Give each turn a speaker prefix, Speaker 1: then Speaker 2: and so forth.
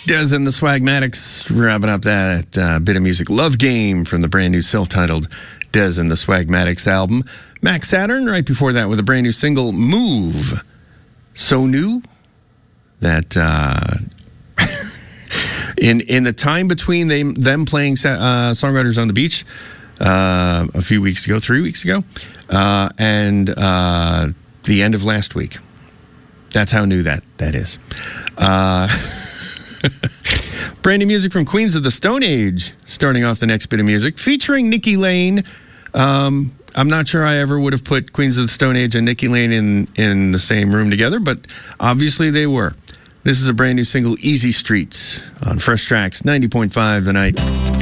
Speaker 1: Des and the Swagmatics wrapping up that bit of music. Love Game from the brand new self-titled Des and the Swagmatics album. Max Saturn right before that with a brand new single, Move. So new that in the time between them playing Songwriters on the Beach a few weeks ago, 3 weeks ago, and the end of last week. That's how new that is. Brand new music from Queens of the Stone Age, starting off the next bit of music, featuring Nikki Lane. I'm not sure I ever would have put Queens of the Stone Age and Nikki Lane in the same room together, but obviously they were. This is a brand new single, Easy Streets, on Fresh Tracks, 90.5 The Night.